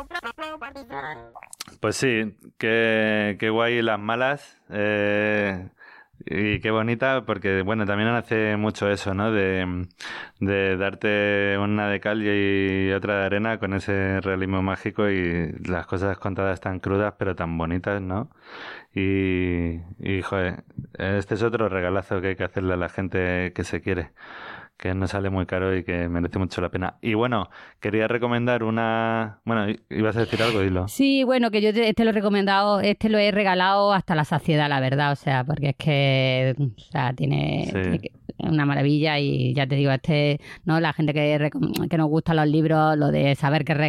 Pues sí, qué guay las malas. Y qué bonita, porque bueno, también hace mucho eso, ¿no? De darte una de cal y otra de arena con ese realismo mágico y las cosas contadas tan crudas pero tan bonitas, ¿no? Joder, este es otro regalazo que hay que hacerle a la gente que se quiere, que no sale muy caro y que merece mucho la pena. Y bueno, quería recomendar una... Bueno, ibas a decir algo, dilo. Sí, bueno, que yo este lo he recomendado, este lo he regalado hasta la saciedad, la verdad, o sea, porque es que, o sea, Sí. es una maravilla y ya te digo, ¿no? La gente que nos gustan los libros, lo de saber que